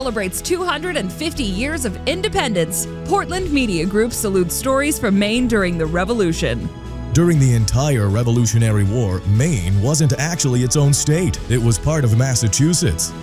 Celebrates 250 years of independence. Portland Media Group salutes stories from Maine during the Revolution. During the entire Revolutionary War, Maine wasn't actually its own state. It was part of Massachusetts.